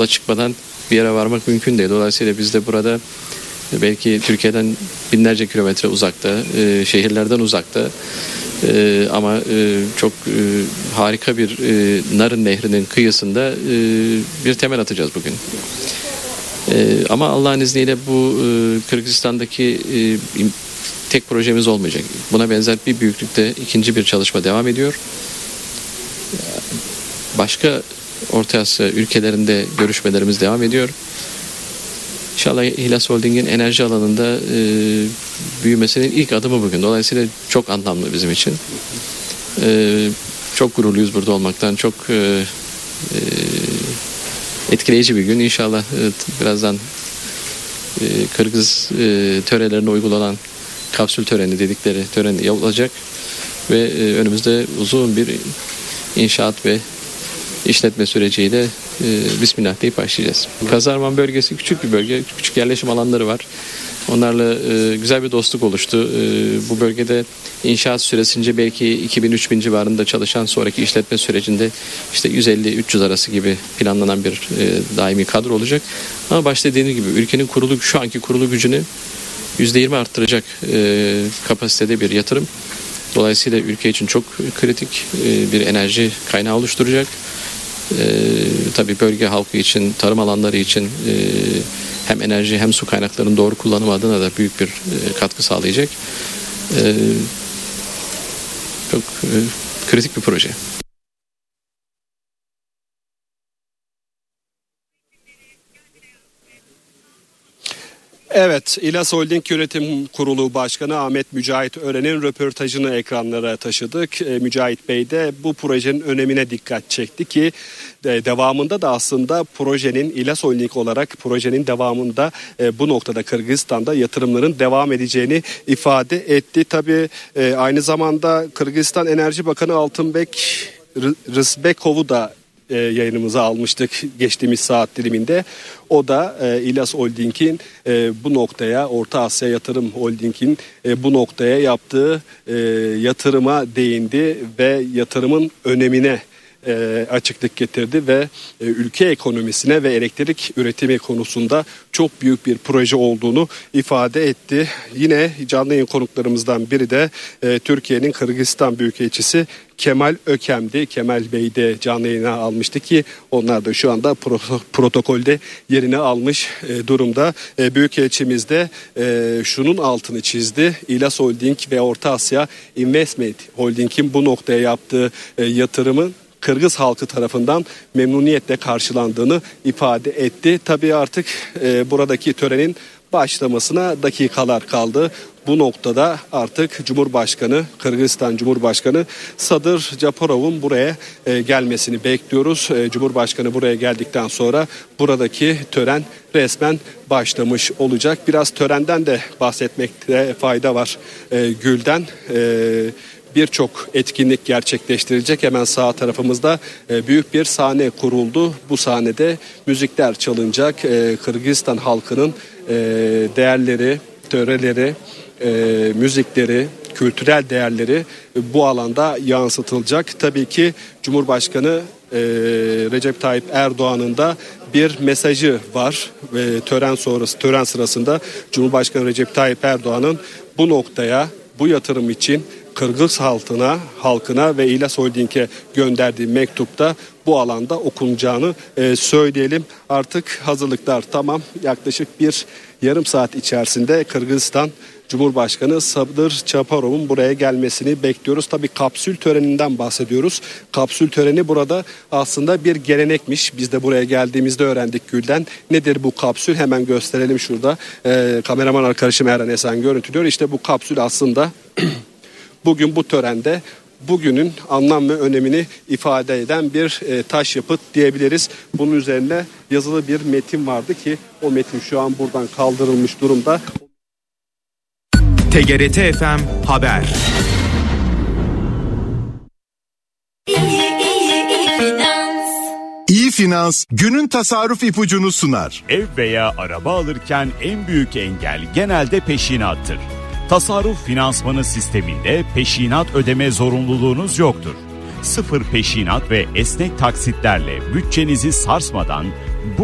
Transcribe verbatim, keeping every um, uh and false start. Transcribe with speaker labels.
Speaker 1: yola çıkmadan bir yere varmak mümkün değil. Dolayısıyla biz de burada belki Türkiye'den binlerce kilometre uzakta, e, şehirlerden uzakta e, ama e, çok e, harika bir e, Narın Nehri'nin kıyısında e, bir temel atacağız bugün. E, ama Allah'ın izniyle bu e, Kırgızistan'daki e, tek projemiz olmayacak. Buna benzer bir büyüklükte ikinci bir çalışma devam ediyor. Başka Orta Asya ülkelerinde görüşmelerimiz devam ediyor. İnşallah İhlas Holding'in enerji alanında e, büyümesinin ilk adımı bugün. Dolayısıyla çok anlamlı bizim için. E, çok gururluyuz burada olmaktan. Çok e, e, etkileyici bir gün. İnşallah e, birazdan e, Kırgız e, törelerine uygulanan kapsül töreni dedikleri tören yapılacak. Ve e, önümüzde uzun bir inşaat ve işletme süreciyle e, Bismillah deyip başlayacağız. Kazarman bölgesi küçük bir bölge, küçük yerleşim alanları var. Onlarla e, güzel bir dostluk oluştu. E, bu bölgede inşaat süresince belki iki bin üç bin civarında çalışan, sonraki işletme sürecinde işte yüz elli üç yüz arası gibi planlanan bir e, daimi kadro olacak. Ama başta dediğim gibi ülkenin kurulu şu anki kurulu gücünü yüzde yirmi arttıracak e, kapasitede bir yatırım. Dolayısıyla ülke için çok kritik e, bir enerji kaynağı oluşturacak. E, tabii bölge halkı için, tarım alanları için e, hem enerji hem su kaynaklarının doğru kullanımı adına da büyük bir e, katkı sağlayacak. E, çok e, kritik bir proje.
Speaker 2: Evet, İhlas Holding Yönetim Kurulu Başkanı Ahmet Mücahit Ören'in röportajını ekranlara taşıdık. E, Mücahit Bey de bu projenin önemine dikkat çekti ki de, devamında da aslında projenin İhlas Holding olarak projenin devamında e, bu noktada Kırgızistan'da yatırımların devam edeceğini ifade etti. Tabii e, aynı zamanda Kırgızistan Enerji Bakanı Altınbek Rızbekov'u da E, yayınımıza almıştık geçtiğimiz saat diliminde. O da e, İhlas Holding'in e, bu noktaya, Orta Asya Yatırım Holding'in e, bu noktaya yaptığı e, yatırıma değindi ve yatırımın önemine e, açıklık getirdi ve e, ülke ekonomisine ve elektrik üretimi konusunda çok büyük bir proje olduğunu ifade etti. Yine canlı yayın konuklarımızdan biri de e, Türkiye'nin Kırgızistan Büyükelçisi Kemal Ökem'di. Kemal Bey de canlı yayına almıştı ki onlar da şu anda pro- protokolde yerini almış e, durumda. E, Büyükelçimiz de e, şunun altını çizdi. İhlas Holding ve Orta Asya Investment Holding'in bu noktaya yaptığı e, yatırımın Kırgız halkı tarafından memnuniyetle karşılandığını ifade etti. Tabii artık e, buradaki törenin başlamasına dakikalar kaldı. Bu noktada artık Cumhurbaşkanı, Kırgızistan Cumhurbaşkanı Sadır Japarov'un buraya e, gelmesini bekliyoruz. E, Cumhurbaşkanı buraya geldikten sonra buradaki tören resmen başlamış olacak. Biraz törenden de bahsetmekte fayda var e, Gül'den. E, Birçok etkinlik gerçekleştirilecek. Hemen sağ tarafımızda e, büyük bir sahne kuruldu. Bu sahnede müzikler çalınacak. E, Kırgızistan halkının e, değerleri, töreleri, e, müzikleri, kültürel değerleri e, bu alanda yansıtılacak. Tabii ki Cumhurbaşkanı e, Recep Tayyip Erdoğan'ın da bir mesajı var. E, tören sonrası, tören sırasında Cumhurbaşkanı Recep Tayyip Erdoğan'ın bu noktaya, bu yatırım için Kırgız halkına, halkına ve İhlas Holding'e gönderdiği mektupta bu alanda okunacağını e, söyleyelim. Artık hazırlıklar tamam. Yaklaşık bir yarım saat içerisinde Kırgızistan Cumhurbaşkanı Sadır Japarov'un buraya gelmesini bekliyoruz. Tabii kapsül töreninden bahsediyoruz. Kapsül töreni burada aslında bir gelenekmiş. Biz de buraya geldiğimizde öğrendik Gül'den. Nedir bu kapsül? Hemen gösterelim şurada. E, kameraman arkadaşım Eren Esen görüntülüyor. İşte bu kapsül aslında bugün bu törende bugünün anlam ve önemini ifade eden bir e, taş yapıt diyebiliriz. Bunun üzerine yazılı bir metin vardı ki o metin şu an buradan kaldırılmış durumda.
Speaker 3: T G R T F M Haber.
Speaker 4: İyi Finans günün tasarruf ipucunu sunar.
Speaker 5: Ev veya araba alırken en büyük engel genelde peşinattır. Tasarruf finansmanı sisteminde peşinat ödeme zorunluluğunuz yoktur. Sıfır peşinat ve esnek taksitlerle bütçenizi sarsmadan